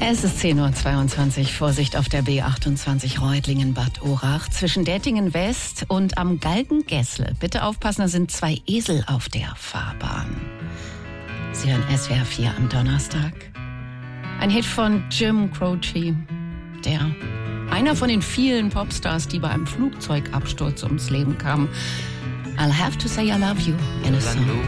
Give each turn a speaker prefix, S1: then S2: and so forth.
S1: Es ist 10:22 Uhr. Vorsicht auf der B28 Reutlingen-Bad Urach zwischen Dettingen West und am Galgen-Gessle. Bitte aufpassen, da sind 2 Esel auf der Fahrbahn. Sie hören SWR 4 am Donnerstag. Ein Hit von Jim Croce, einer von den vielen Popstars, die bei einem Flugzeugabsturz ums Leben kamen. I'll have to say I love you in a song.